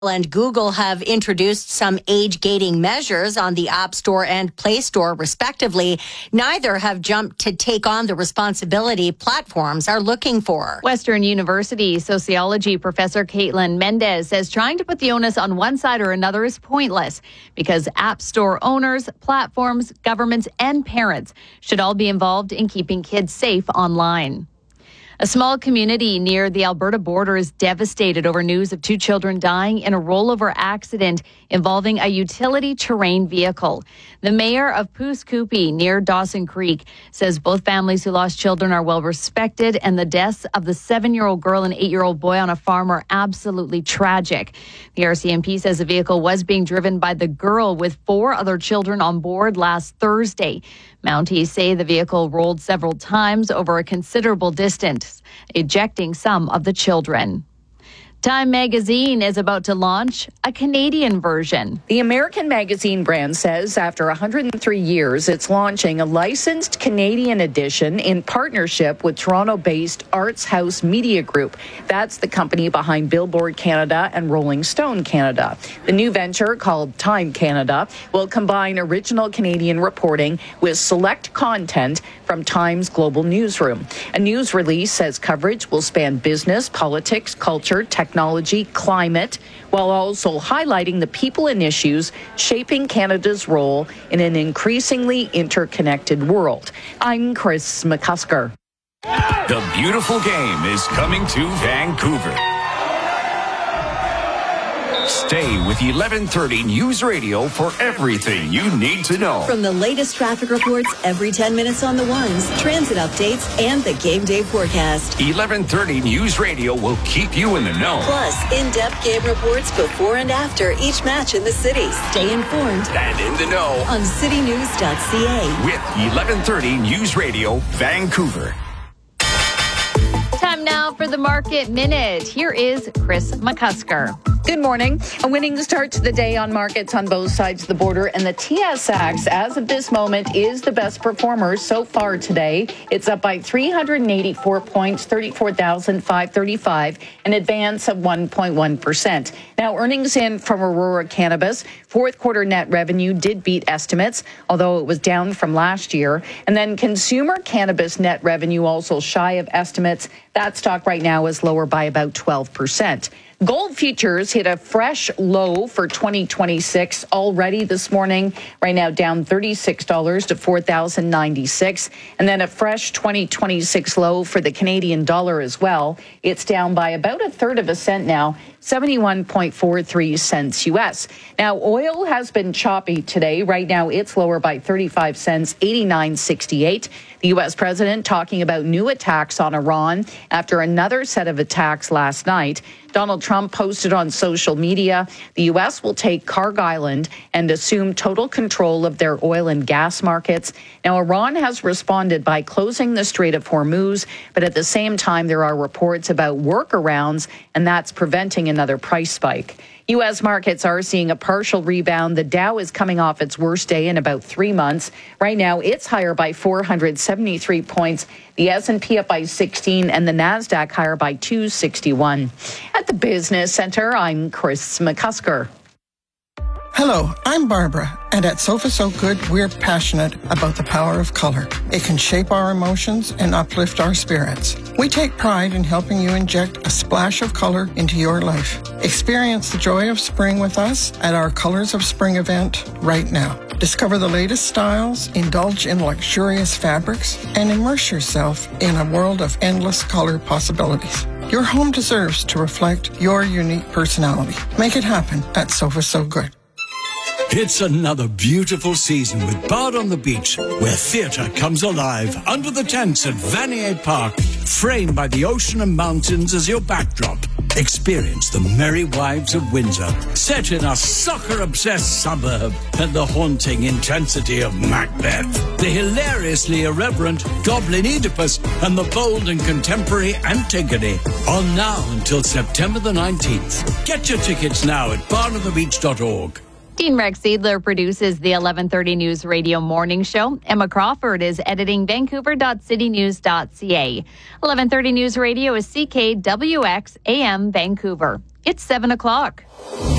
and Google have introduced some age-gating measures on the App Store and Play Store, respectively. Neither have jumped to take on the responsibility platforms are looking for. Western University sociology professor Caitlin Mendez says trying to put the onus on one side or another is pointless because App Store owners, platforms, governments, and parents should all be involved in keeping kids safe online. A small community near the Alberta border is devastated over news of 2 children dying in a rollover accident involving a utility terrain vehicle. The mayor of Pouce Coupe near Dawson Creek says both families who lost children are well respected and the deaths of the 7-year-old girl and 8-year-old boy on a farm are absolutely tragic. The RCMP says the vehicle was being driven by the girl with 4 other children on board last Thursday. Mounties say the vehicle rolled several times over a considerable distance, ejecting some of the children. Time magazine is about to launch a Canadian version. The American magazine brand says after 103 years, it's launching a licensed Canadian edition in partnership with Toronto-based Arts House Media Group. That's the company behind Billboard Canada and Rolling Stone Canada. The new venture, called Time Canada, will combine original Canadian reporting with select content from Time's global newsroom. A news release says coverage will span business, politics, culture, technology, climate, while also highlighting the people and issues shaping Canada's role in an increasingly interconnected world. I'm Chris McCusker. The beautiful game is coming to Vancouver. Stay with 1130 News Radio for everything you need to know. From the latest traffic reports every 10 minutes on the ones, transit updates, and the game day forecast. 1130 News Radio will keep you in the know. Plus, in-depth game reports before and after each match in the city. Stay informed and in the know on citynews.ca. With 1130 News Radio, Vancouver. Time now for the Market Minute. Here is Chris McCusker. Good morning. A winning start to the day on markets on both sides of the border, and the TSX, as of this moment, is the best performer so far today. It's up by 384 points, 34,535, an advance of 1.1%. Now, earnings in from Aurora Cannabis. Fourth quarter net revenue did beat estimates, although it was down from last year. And then consumer cannabis net revenue also shy of estimates. That stock right now is lower by about 12%. Gold futures hit a fresh low for 2026 already this morning. Right now down $36 to $4,096. And then a fresh 2026 low for the Canadian dollar as well. It's down by about a third of a cent now, 71.43 cents U.S. Now, oil has been choppy today. Right now, it's lower by 35 cents, 89.68. The U.S. president talking about new attacks on Iran after another set of attacks last night. Donald Trump posted on social media, the U.S. will take Kharg Island and assume total control of their oil and gas markets. Now, Iran has responded by closing the Strait of Hormuz, but at the same time, there are reports about workarounds, and that's preventing another price spike. U.S. markets are seeing a partial rebound. The Dow is coming off its worst day in about 3 months. Right now, it's higher by 473 points. The S&P up by 16 and the NASDAQ higher by 261. At the Business Center, I'm Chris McCusker. Hello, I'm Barbara, and at Sofa So Good, we're passionate about the power of color. It can shape our emotions and uplift our spirits. We take pride in helping you inject a splash of color into your life. Experience the joy of spring with us at our Colors of Spring event right now. Discover the latest styles, indulge in luxurious fabrics, and immerse yourself in a world of endless color possibilities. Your home deserves to reflect your unique personality. Make it happen at Sofa So Good. It's another beautiful season with Bard on the Beach, where theatre comes alive under the tents at Vanier Park, framed by the ocean and mountains as your backdrop. Experience the Merry Wives of Windsor, set in a soccer-obsessed suburb, and the haunting intensity of Macbeth, the hilariously irreverent Goblin Oedipus, and the bold and contemporary Antigone. On now until September the 19th. Get your tickets now at bardonthebeach.org. Dean Rex Seidler produces the 1130 News Radio Morning Show. Emma Crawford is editing vancouver.citynews.ca. 1130 News Radio is CKWX AM Vancouver. It's 7 o'clock.